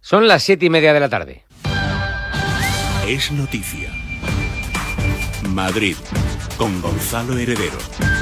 Son las 7:30 de la tarde. Es noticia. Madrid, con Gonzalo Heredero.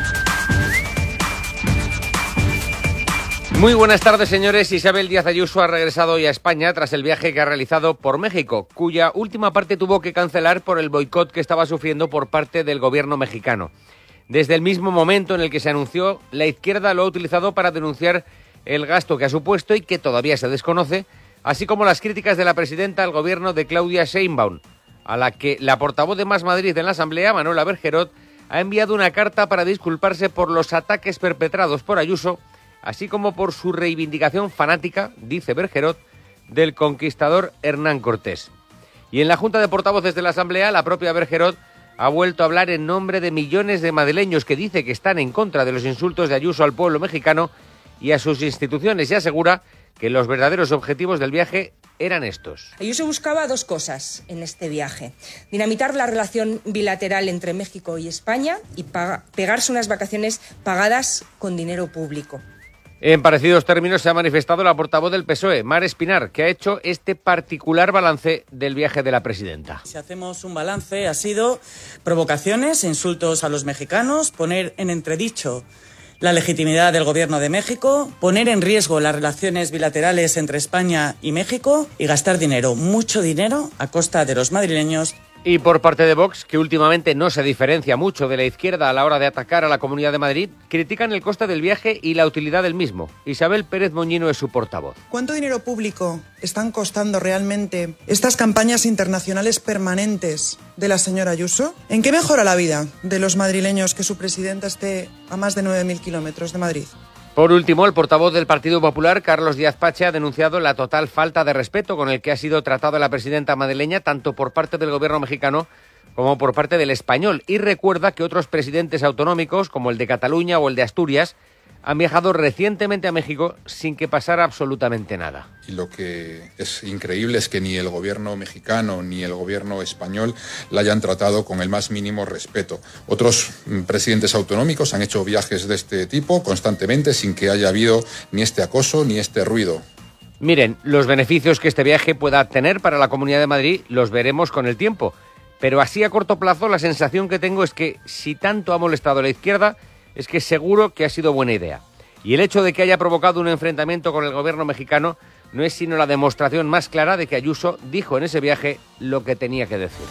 Muy buenas tardes, señores. Isabel Díaz Ayuso ha regresado hoy a España tras el viaje que ha realizado por México, cuya última parte tuvo que cancelar por el boicot que estaba sufriendo por parte del gobierno mexicano. Desde el mismo momento en el que se anunció, la izquierda lo ha utilizado para denunciar el gasto que ha supuesto y que todavía se desconoce, así como las críticas de la presidenta al gobierno de Claudia Sheinbaum, a la que la portavoz de Más Madrid en la Asamblea, Manuela Bergerot, ha enviado una carta para disculparse por los ataques perpetrados por Ayuso, así como por su reivindicación fanática, dice Bergerot, del conquistador Hernán Cortés. Y en la Junta de Portavoces de la Asamblea, la propia Bergerot ha vuelto a hablar en nombre de millones de madrileños que dice que están en contra de los insultos de Ayuso al pueblo mexicano y a sus instituciones, y asegura que los verdaderos objetivos del viaje eran estos. Ayuso buscaba dos cosas en este viaje: dinamitar la relación bilateral entre México y España y pegarse unas vacaciones pagadas con dinero público. En parecidos términos se ha manifestado la portavoz del PSOE, Mar Espinar, que ha hecho este particular balance del viaje de la presidenta. Si hacemos un balance, ha sido provocaciones, insultos a los mexicanos, poner en entredicho la legitimidad del Gobierno de México, poner en riesgo las relaciones bilaterales entre España y México y gastar dinero, mucho dinero, a costa de los madrileños. Y por parte de Vox, que últimamente no se diferencia mucho de la izquierda a la hora de atacar a la Comunidad de Madrid, critican el coste del viaje y la utilidad del mismo. Isabel Pérez Moñino es su portavoz. ¿Cuánto dinero público están costando realmente estas campañas internacionales permanentes de la señora Ayuso? ¿En qué mejora la vida de los madrileños que su presidenta esté a más de 9.000 kilómetros de Madrid? Por último, el portavoz del Partido Popular, Carlos Díaz Pache, ha denunciado la total falta de respeto con el que ha sido tratada la presidenta madrileña, tanto por parte del gobierno mexicano como por parte del español, y recuerda que otros presidentes autonómicos, como el de Cataluña o el de Asturias, han viajado recientemente a México sin que pasara absolutamente nada. Y lo que es increíble es que ni el gobierno mexicano ni el gobierno español la hayan tratado con el más mínimo respeto. Otros presidentes autonómicos han hecho viajes de este tipo constantemente sin que haya habido ni este acoso ni este ruido. Miren, los beneficios que este viaje pueda tener para la Comunidad de Madrid los veremos con el tiempo, pero así a corto plazo la sensación que tengo es que si tanto ha molestado a la izquierda, es que seguro que ha sido buena idea. Y el hecho de que haya provocado un enfrentamiento con el gobierno mexicano no es sino la demostración más clara de que Ayuso dijo en ese viaje lo que tenía que decir.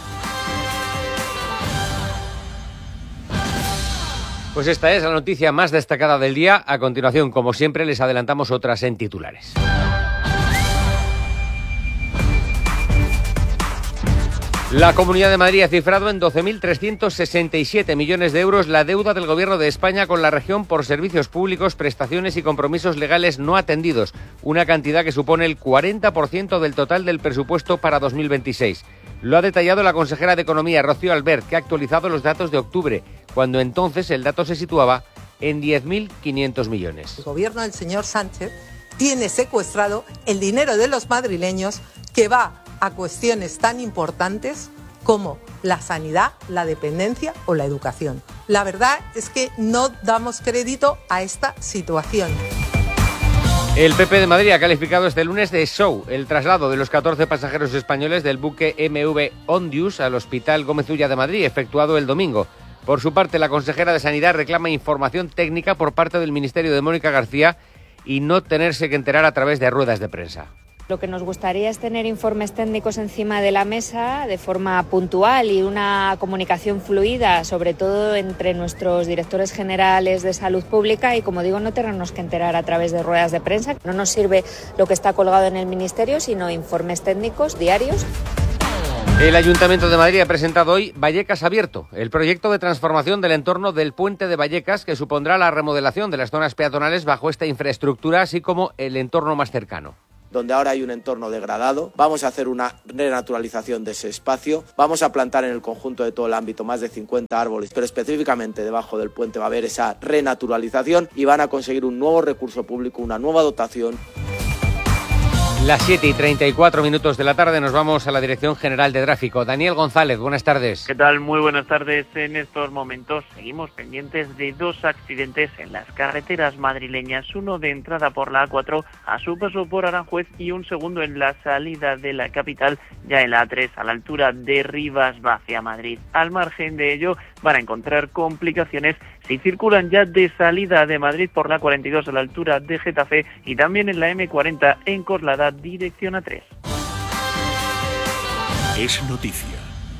Pues esta es la noticia más destacada del día. A continuación, como siempre, les adelantamos otras en titulares. La Comunidad de Madrid ha cifrado en 12.367 millones de euros la deuda del Gobierno de España con la región por servicios públicos, prestaciones y compromisos legales no atendidos, una cantidad que supone el 40% del total del presupuesto para 2026. Lo ha detallado la consejera de Economía, Rocío Albert, que ha actualizado los datos de octubre, cuando entonces el dato se situaba en 10.500 millones. El Gobierno del señor Sánchez tiene secuestrado el dinero de los madrileños que va a cuestiones tan importantes como la sanidad, la dependencia o la educación. La verdad es que no damos crédito a esta situación. El PP de Madrid ha calificado este lunes de show el traslado de los 14 pasajeros españoles del buque MV Ondius al Hospital Gómez Ulla de Madrid, efectuado el domingo. Por su parte, la consejera de Sanidad reclama información técnica por parte del Ministerio de Mónica García y no tenerse que enterar a través de ruedas de prensa. Lo que nos gustaría es tener informes técnicos encima de la mesa de forma puntual y una comunicación fluida, sobre todo entre nuestros directores generales de salud pública y, como digo, no tenernos que enterar a través de ruedas de prensa. No nos sirve lo que está colgado en el Ministerio, sino informes técnicos diarios. El Ayuntamiento de Madrid ha presentado hoy Vallecas Abierto, el proyecto de transformación del entorno del puente de Vallecas que supondrá la remodelación de las zonas peatonales bajo esta infraestructura, así como el entorno más cercano. Donde ahora hay un entorno degradado, vamos a hacer una renaturalización de ese espacio, vamos a plantar en el conjunto de todo el ámbito más de 50 árboles, pero específicamente debajo del puente va a haber esa renaturalización y van a conseguir un nuevo recurso público, una nueva dotación. Las 7:34 de la tarde nos vamos a la Dirección General de Tráfico. Daniel González, buenas tardes. ¿Qué tal? Muy buenas tardes. En estos momentos seguimos pendientes de dos accidentes en las carreteras madrileñas. Uno de entrada por la A4 a su paso por Aranjuez y un segundo en la salida de la capital, ya en la A3 a la altura de Rivas hacia Madrid. Al margen de ello van a encontrar complicaciones si circulan ya de salida de Madrid por la 42 a la altura de Getafe y también en la M40 en Coslada dirección A3. Es noticia.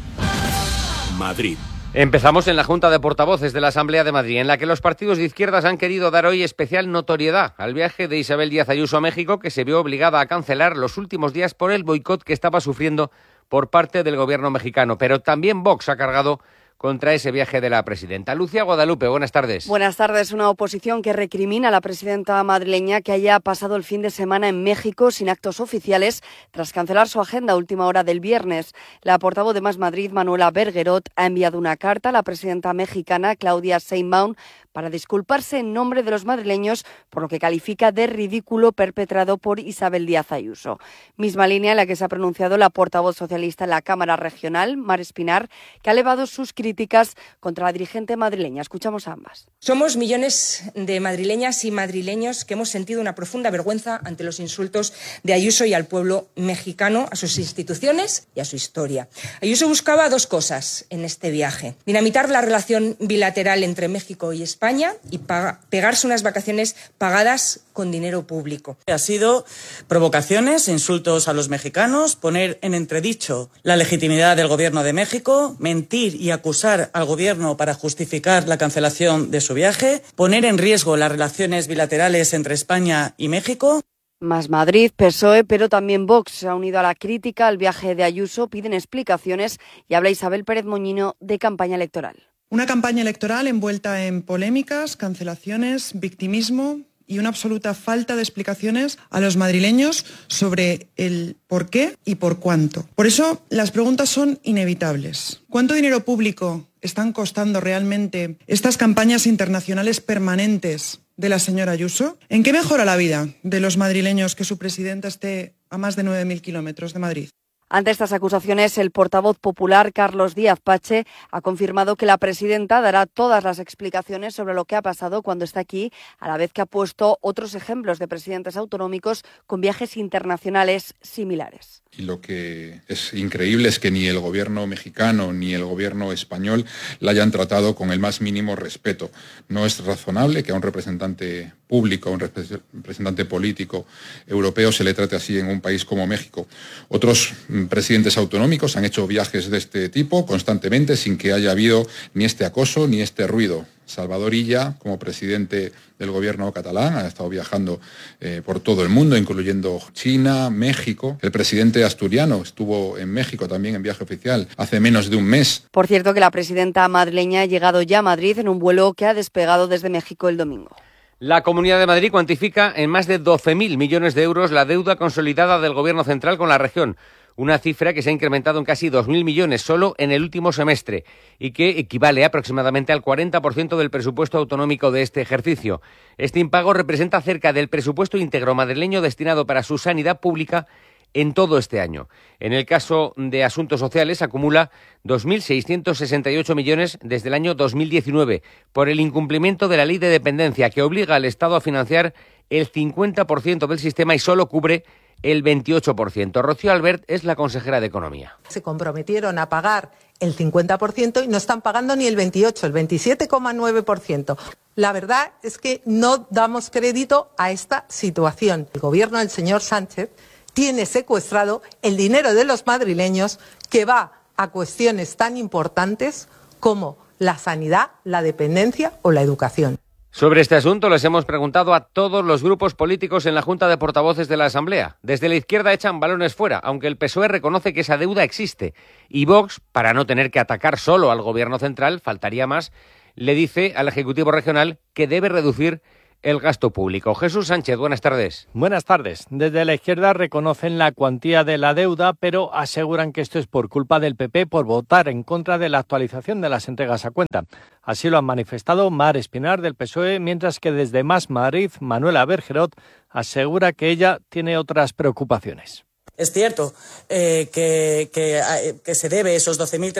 Madrid. Empezamos en la Junta de Portavoces de la Asamblea de Madrid, en la que los partidos de izquierdas han querido dar hoy especial notoriedad al viaje de Isabel Díaz Ayuso a México, que se vio obligada a cancelar los últimos días por el boicot que estaba sufriendo por parte del gobierno mexicano. Pero también Vox ha cargado contra ese viaje de la presidenta. Lucía Guadalupe, buenas tardes. Buenas tardes. Una oposición que recrimina a la presidenta madrileña que haya pasado el fin de semana en México sin actos oficiales tras cancelar su agenda a última hora del viernes. La portavoz de Más Madrid, Manuela Bergerot, ha enviado una carta a la presidenta mexicana, Claudia Sheinbaum, para disculparse en nombre de los madrileños por lo que califica de ridículo perpetrado por Isabel Díaz Ayuso. Misma línea en la que se ha pronunciado la portavoz socialista en la Cámara Regional, Mar Espinar, que ha elevado sus críticas contra la dirigente madrileña. Escuchamos a ambas. Somos millones de madrileñas y madrileños que hemos sentido una profunda vergüenza ante los insultos de Ayuso y al pueblo mexicano, a sus instituciones y a su historia. Ayuso buscaba dos cosas en este viaje: dinamitar la relación bilateral entre México y España y pegarse unas vacaciones pagadas con dinero público. Ha sido provocaciones, insultos a los mexicanos, poner en entredicho la legitimidad del gobierno de México, mentir y acusar al gobierno para justificar la cancelación de su viaje, poner en riesgo las relaciones bilaterales entre España y México. Más Madrid, PSOE, pero también Vox se ha unido a la crítica al viaje de Ayuso, piden explicaciones y habla Isabel Pérez Moñino de campaña electoral. Una campaña electoral envuelta en polémicas, cancelaciones, victimismo y una absoluta falta de explicaciones a los madrileños sobre el por qué y por cuánto. Por eso las preguntas son inevitables. ¿Cuánto dinero público están costando realmente estas campañas internacionales permanentes de la señora Ayuso? ¿En qué mejora la vida de los madrileños que su presidenta esté a más de 9.000 kilómetros de Madrid? Ante estas acusaciones, el portavoz popular, Carlos Díaz Pache, ha confirmado que la presidenta dará todas las explicaciones sobre lo que ha pasado cuando está aquí, a la vez que ha puesto otros ejemplos de presidentes autonómicos con viajes internacionales similares. Y lo que es increíble es que ni el gobierno mexicano ni el gobierno español la hayan tratado con el más mínimo respeto. No es razonable que a un representante público, a un representante político europeo se le trate así en un país como México. Otros presidentes autonómicos han hecho viajes de este tipo constantemente sin que haya habido ni este acoso ni este ruido. Salvador Illa, como presidente del gobierno catalán, ha estado viajando por todo el mundo, incluyendo China, México. El presidente asturiano estuvo en México también en viaje oficial hace menos de un mes. Por cierto, que la presidenta madrileña ha llegado ya a Madrid en un vuelo que ha despegado desde México el domingo. La Comunidad de Madrid cuantifica en más de 12.000 millones de euros la deuda consolidada del Gobierno central con la región. Una cifra que se ha incrementado en casi 2.000 millones solo en el último semestre y que equivale aproximadamente al 40% del presupuesto autonómico de este ejercicio. Este impago representa cerca del presupuesto íntegro madrileño destinado para su sanidad pública en todo este año. En el caso de asuntos sociales acumula 2.668 millones desde el año 2019 por el incumplimiento de la ley de dependencia que obliga al Estado a financiar el 50% del sistema y solo cubre el 28%. Rocío Albert es la consejera de Economía. Se comprometieron a pagar el 50% y no están pagando ni el 28%, el 27,9%. La verdad es que no damos crédito a esta situación. El gobierno del señor Sánchez tiene secuestrado el dinero de los madrileños que va a cuestiones tan importantes como la sanidad, la dependencia o la educación. Sobre este asunto les hemos preguntado a todos los grupos políticos en la Junta de Portavoces de la Asamblea. Desde la izquierda echan balones fuera, aunque el PSOE reconoce que esa deuda existe. Y Vox, para no tener que atacar solo al Gobierno central, faltaría más, le dice al Ejecutivo Regional que debe reducir el gasto público. Jesús Sánchez, buenas tardes. Buenas tardes. Desde la izquierda reconocen la cuantía de la deuda, pero aseguran que esto es por culpa del PP por votar en contra de la actualización de las entregas a cuenta. Así lo han manifestado Mar Espinar del PSOE, mientras que desde Más Madrid, Manuela Bergerot asegura que ella tiene otras preocupaciones. Es cierto que se debe esos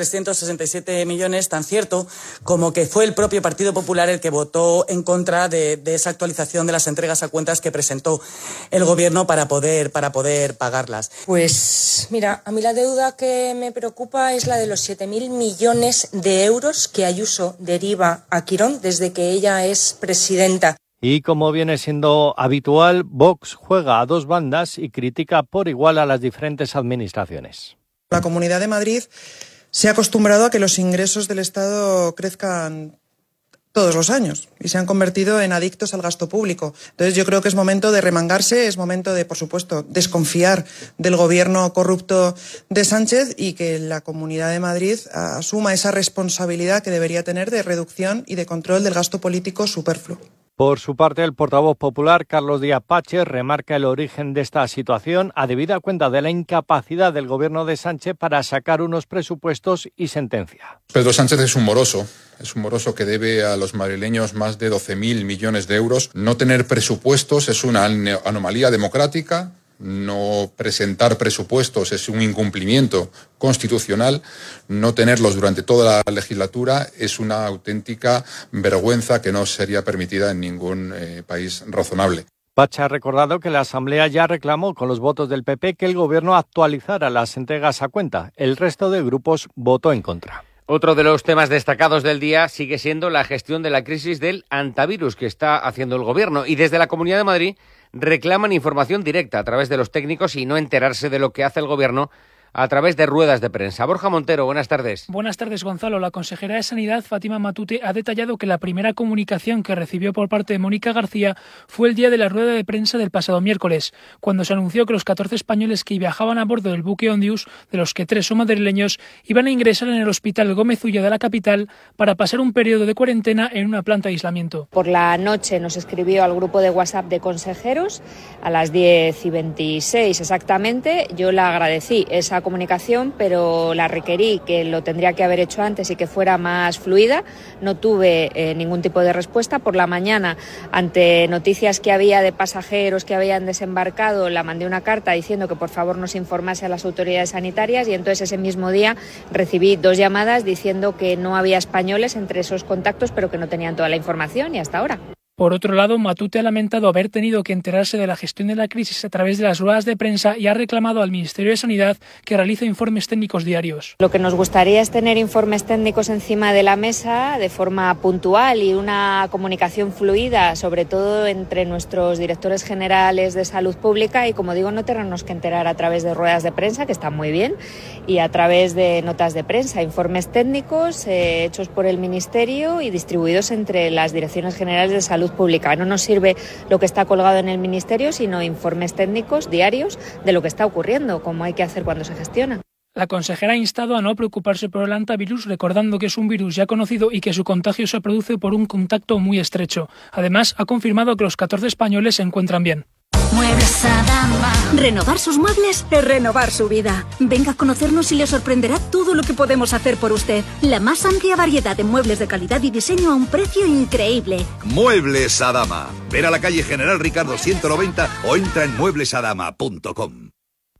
12.367 millones, tan cierto como que fue el propio Partido Popular el que votó en contra de esa actualización de las entregas a cuentas que presentó el Gobierno para poder pagarlas. Pues mira, a mí la deuda que me preocupa es la de los 7.000 millones de euros que Ayuso deriva a Quirón desde que ella es presidenta. Y como viene siendo habitual, Vox juega a dos bandas y critica por igual a las diferentes administraciones. La Comunidad de Madrid se ha acostumbrado a que los ingresos del Estado crezcan todos los años y se han convertido en adictos al gasto público. Entonces yo creo que es momento de remangarse, es momento de, por supuesto, desconfiar del gobierno corrupto de Sánchez y que la Comunidad de Madrid asuma esa responsabilidad que debería tener de reducción y de control del gasto político superfluo. Por su parte, el portavoz popular, Carlos Díaz Pache, remarca el origen de esta situación a debida cuenta de la incapacidad del gobierno de Sánchez para sacar unos presupuestos y sentencia. Pedro Sánchez es un moroso que debe a los madrileños más de 12.000 millones de euros. No tener presupuestos es una anomalía democrática. No presentar presupuestos es un incumplimiento constitucional. No tenerlos durante toda la legislatura es una auténtica vergüenza que no sería permitida en ningún país razonable. Pache ha recordado que la Asamblea ya reclamó con los votos del PP que el Gobierno actualizara las entregas a cuenta. El resto de grupos votó en contra. Otro de los temas destacados del día sigue siendo la gestión de la crisis del antivirus que está haciendo el Gobierno. Y desde la Comunidad de Madrid reclaman información directa a través de los técnicos y no enterarse de lo que hace el Gobierno a través de ruedas de prensa. Borja Montero, buenas tardes. Buenas tardes, Gonzalo. La consejera de Sanidad, Fátima Matute, ha detallado que la primera comunicación que recibió por parte de Mónica García fue el día de la rueda de prensa del pasado miércoles, cuando se anunció que los 14 españoles que viajaban a bordo del buque Ondius, de los que 3 son madrileños, iban a ingresar en el Hospital Gómez Ulla de la capital para pasar un periodo de cuarentena en una planta de aislamiento. Por la noche nos escribió al grupo de WhatsApp de consejeros a las 10:26 exactamente. Yo la agradecí esa comunicación, pero la requerí, que lo tendría que haber hecho antes y que fuera más fluida. No tuve ningún tipo de respuesta. Por la mañana, ante noticias que había de pasajeros que habían desembarcado, la mandé una carta diciendo que por favor nos informase a las autoridades sanitarias, y entonces ese mismo día recibí 2 llamadas diciendo que no había españoles entre esos contactos, pero que no tenían toda la información, y hasta ahora. Por otro lado, Matute ha lamentado haber tenido que enterarse de la gestión de la crisis a través de las ruedas de prensa y ha reclamado al Ministerio de Sanidad que realice informes técnicos diarios. Lo que nos gustaría es tener informes técnicos encima de la mesa de forma puntual y una comunicación fluida, sobre todo entre nuestros directores generales de salud pública, y, como digo, no tenernos que enterar a través de ruedas de prensa, que están muy bien, y a través de notas de prensa, informes técnicos hechos por el Ministerio y distribuidos entre las direcciones generales de salud pública. No nos sirve lo que está colgado en el Ministerio, sino informes técnicos diarios de lo que está ocurriendo, como hay que hacer cuando se gestiona. La consejera ha instado a no preocuparse por el hantavirus, recordando que es un virus ya conocido y que su contagio se produce por un contacto muy estrecho. Además, ha confirmado que los 14 españoles se encuentran bien. Muebles Adama. Renovar sus muebles es renovar su vida. Venga a conocernos y le sorprenderá todo lo que podemos hacer por usted. La más amplia variedad de muebles de calidad y diseño a un precio increíble. Muebles Adama. Ven a la calle General Ricardo 190 o entra en mueblesadama.com.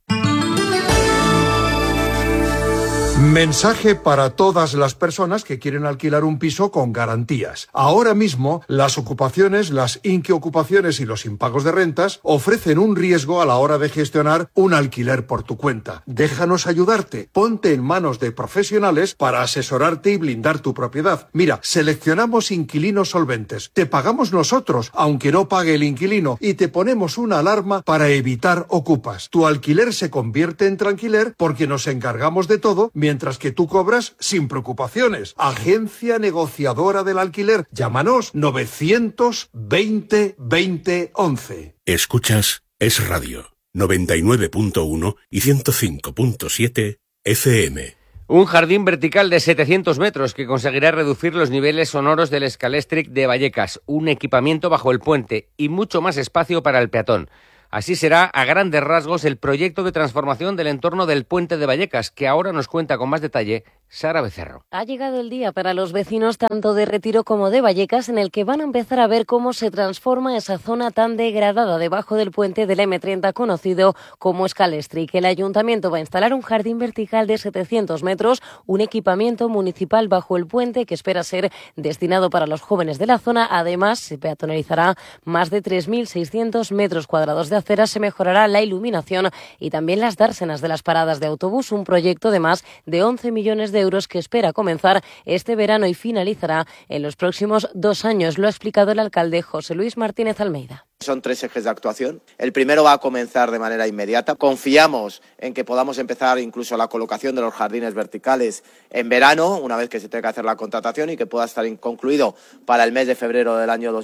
Mensaje para todas las personas que quieren alquilar un piso con garantías. Ahora mismo, las ocupaciones, las inquiocupaciones y los impagos de rentas ofrecen un riesgo a la hora de gestionar un alquiler por tu cuenta. Déjanos ayudarte. Ponte en manos de profesionales para asesorarte y blindar tu propiedad. Mira, seleccionamos inquilinos solventes. Te pagamos nosotros, aunque no pague el inquilino, y te ponemos una alarma para evitar ocupas. Tu alquiler se convierte en tranquiler porque nos encargamos de todo, mientras que tú cobras sin preocupaciones. Agencia Negociadora del Alquiler. Llámanos 920 20 11. Escuchas Es Radio 99.1 y 105.7 FM. Un jardín vertical de 700 metros que conseguirá reducir los niveles sonoros del Scalextric de Vallecas, un equipamiento bajo el puente y mucho más espacio para el peatón. Así será, a grandes rasgos, el proyecto de transformación del entorno del puente de Vallecas, que ahora nos cuenta con más detalle Sara Becerro. Ha llegado el día para los vecinos tanto de Retiro como de Vallecas, en el que van a empezar a ver cómo se transforma esa zona tan degradada debajo del puente del M30 conocido como Scalextric. El ayuntamiento va a instalar un jardín vertical de 700 metros, un equipamiento municipal bajo el puente que espera ser destinado para los jóvenes de la zona. Además, se peatonalizará más de 3.600 metros cuadrados de acera, se mejorará la iluminación y también las dársenas de las paradas de autobús, un proyecto de más de 11 millones de euros que espera comenzar este verano y finalizará en los próximos 2 años. Lo ha explicado el alcalde José Luis Martínez Almeida. Son 3 ejes de actuación. El primero va a comenzar de manera inmediata. Confiamos en que podamos empezar incluso la colocación de los jardines verticales en verano, una vez que se tenga que hacer la contratación, y que pueda estar concluido para el mes de febrero del año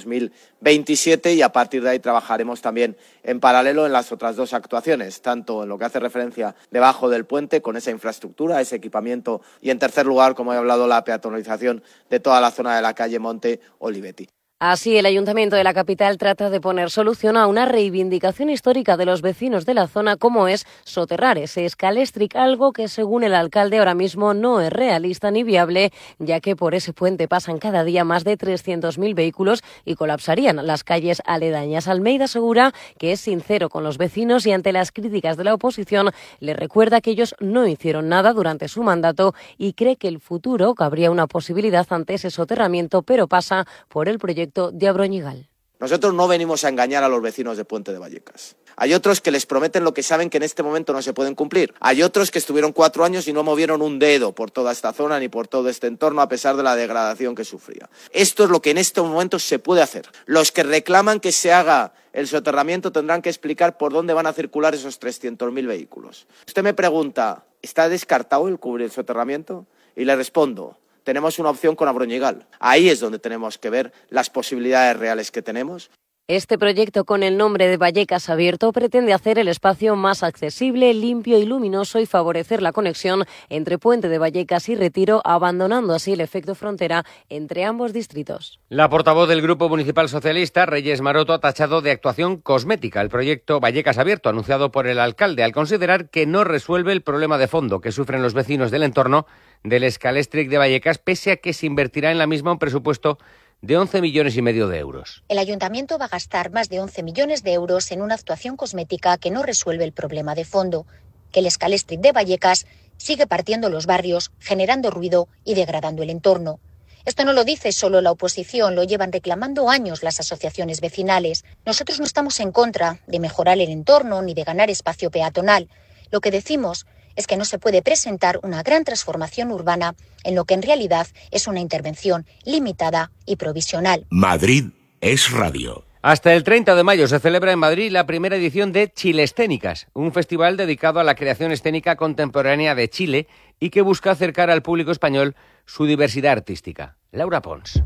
2027, y a partir de ahí trabajaremos también en paralelo en las otras 2 actuaciones, tanto en lo que hace referencia debajo del puente con esa infraestructura, ese equipamiento, y en tercer lugar, como he hablado, la peatonalización de toda la zona de la calle Monte Olivetti. Así, el Ayuntamiento de la capital trata de poner solución a una reivindicación histórica de los vecinos de la zona, como es soterrar ese Scalextric, algo que, según el alcalde, ahora mismo no es realista ni viable, ya que por ese puente pasan cada día más de 300.000 vehículos y colapsarían las calles aledañas. Almeida asegura que es sincero con los vecinos y, ante las críticas de la oposición, le recuerda que ellos no hicieron nada durante su mandato y cree que el futuro cabría una posibilidad ante ese soterramiento, pero pasa por el proyecto de Abroñigal. Nosotros no venimos a engañar a los vecinos de Puente de Vallecas. Hay otros que les prometen lo que saben que en este momento no se pueden cumplir. Hay otros que estuvieron 4 años y no movieron un dedo por toda esta zona ni por todo este entorno, a pesar de la degradación que sufría. Esto es lo que en estos momentos se puede hacer. Los que reclaman que se haga el soterramiento tendrán que explicar por dónde van a circular esos 300.000 vehículos. Usted me pregunta, ¿está descartado el cubrir el soterramiento? Y le respondo, tenemos una opción con Abroñigal. Ahí es donde tenemos que ver las posibilidades reales que tenemos. Este proyecto, con el nombre de Vallecas Abierto, pretende hacer el espacio más accesible, limpio y luminoso y favorecer la conexión entre Puente de Vallecas y Retiro, abandonando así el efecto frontera entre ambos distritos. La portavoz del Grupo Municipal Socialista, Reyes Maroto, ha tachado de actuación cosmética el proyecto Vallecas Abierto, anunciado por el alcalde, al considerar que no resuelve el problema de fondo que sufren los vecinos del entorno del Scalextric de Vallecas, pese a que se invertirá en la misma un presupuesto de 11,5 millones de euros. El ayuntamiento va a gastar más de 11 millones de euros en una actuación cosmética que no resuelve el problema de fondo, que el Scalextric de Vallecas sigue partiendo los barrios, generando ruido y degradando el entorno. Esto no lo dice solo la oposición, lo llevan reclamando años las asociaciones vecinales. Nosotros no estamos en contra de mejorar el entorno ni de ganar espacio peatonal. Lo que decimos es que no se puede presentar una gran transformación urbana en lo que en realidad es una intervención limitada y provisional. Madrid es radio. Hasta el 30 de mayo se celebra en Madrid la primera edición de Chilescénicas, un festival dedicado a la creación escénica contemporánea de Chile y que busca acercar al público español su diversidad artística. Laura Pons.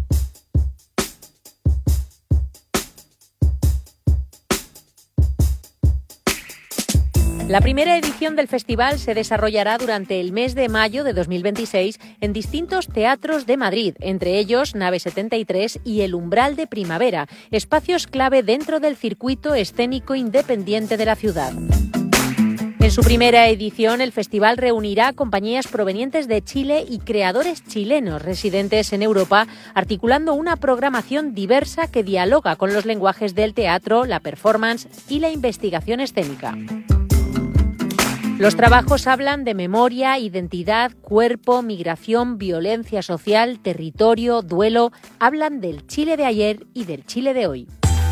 La primera edición del festival se desarrollará durante el mes de mayo de 2026 en distintos teatros de Madrid, entre ellos Nave 73 y El Umbral de Primavera, espacios clave dentro del circuito escénico independiente de la ciudad. En su primera edición, el festival reunirá compañías provenientes de Chile y creadores chilenos residentes en Europa, articulando una programación diversa que dialoga con los lenguajes del teatro, la performance y la investigación escénica. Los trabajos hablan de memoria, identidad, cuerpo, migración, violencia social, territorio, duelo. Hablan del Chile de ayer y del Chile de hoy.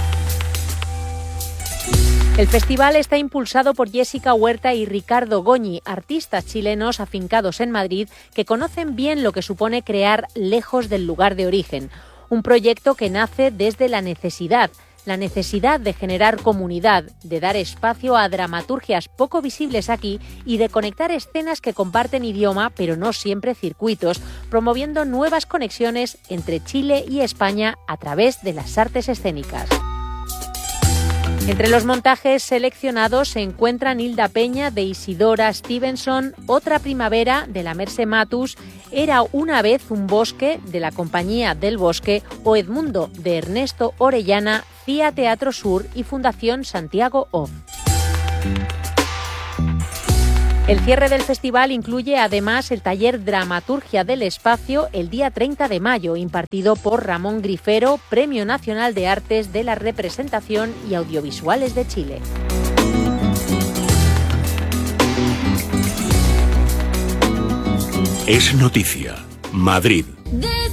El festival está impulsado por Jessica Huerta y Ricardo Goñi, artistas chilenos afincados en Madrid que conocen bien lo que supone crear lejos del lugar de origen. Un proyecto que nace desde la necesidad de generar comunidad, de dar espacio a dramaturgias poco visibles aquí y de conectar escenas que comparten idioma, pero no siempre circuitos, promoviendo nuevas conexiones entre Chile y España a través de las artes escénicas. Entre los montajes seleccionados se encuentran Hilda Peña de Isidora Stevenson, Otra primavera de la Mercè Matus, Era una vez un bosque de la Compañía del Bosque o Edmundo de Ernesto Orellana, CIA Teatro Sur y Fundación Santiago Off. El cierre del festival incluye además el taller Dramaturgia del Espacio el día 30 de mayo, impartido por Ramón Grifero, Premio Nacional de Artes de la Representación y Audiovisuales de Chile. Es noticia. Madrid.